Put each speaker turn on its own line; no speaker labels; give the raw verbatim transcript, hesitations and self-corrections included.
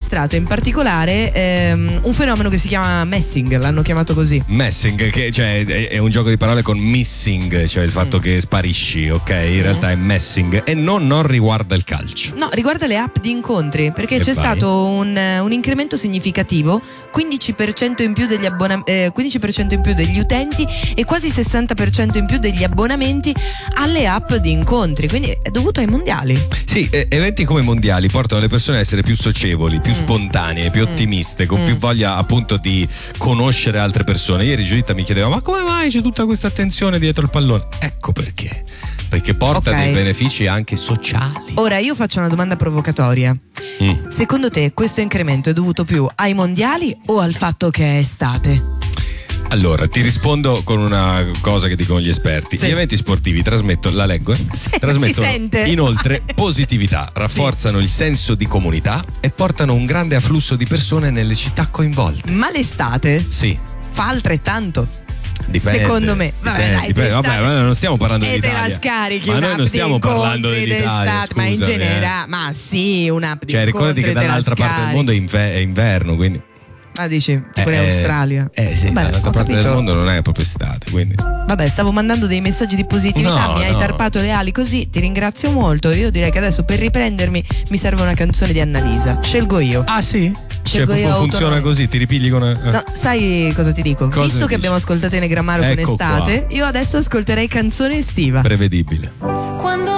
registrato in particolare ehm, un fenomeno che si chiama messing, l'hanno chiamato così.
Messing, che cioè, è, è un gioco di parole con missing, cioè il fatto mm. che sparisci, ok? In mm. realtà è messing e non, non riguarda il calcio.
No, riguarda le app di incontri, perché e c'è vai. stato un, un incremento significativo, quindici per cento in più degli abbona- eh, quindici per cento in più degli utenti e quasi sessanta per cento in più degli abbonamenti alle app di incontri, quindi è dovuto ai mondiali.
Sì, eh, eventi come i mondiali portano le persone a essere più socievoli, più mm. spontanee, più mm. ottimiste, con mm. più voglia appunto di conoscere altre persone. Ieri Giuditta mi chiedeva: ma come mai c'è tutta questa attenzione dietro il pallone? Ecco perché. Perché porta okay. dei benefici anche sociali.
Ora io faccio una domanda provocatoria. Mm. Secondo te questo incremento è dovuto più ai mondiali o al fatto che è estate?
Allora, ti rispondo con una cosa che dicono gli esperti. Sì. Gli eventi sportivi trasmettono, la leggo, eh?
Sì,
trasmettono
si sente.
Inoltre positività, rafforzano sì. il senso di comunità e portano un grande afflusso di persone nelle città coinvolte.
Ma l'estate?
Sì.
Fa altrettanto.
Dipende,
secondo me, vabbè,
dipende,
dai,
dipende. Vabbè, ma noi non stiamo parlando
e
dell'Italia.
E te la scarichi
ma
un'app
noi non stiamo
di
parlando
dell'Italia, ma in generale,
eh.
ma sì, un'app di
cioè, ricordati che dall'altra parte del mondo è, inver- è inverno, quindi.
Ah, dici, tipo
eh,
in Australia.
Eh sì,
Beh,
dall'altra parte
capito.
del mondo non è proprio estate, quindi.
Vabbè, stavo mandando dei messaggi di positività,
no,
mi hai
no.
tarpato le ali così, ti ringrazio molto. Io direi che adesso per riprendermi mi serve una canzone di Annalisa. Scelgo io.
Ah sì?
Scelgo
cioè,
io
funziona
autonomo.
Così, ti ripigli con una...
No, sai cosa ti dico?
Cosa
Visto che
dici?
abbiamo ascoltato Enegramaro con
Ecco
estate,
qua.
io adesso ascolterei canzone estiva.
Prevedibile.
Quando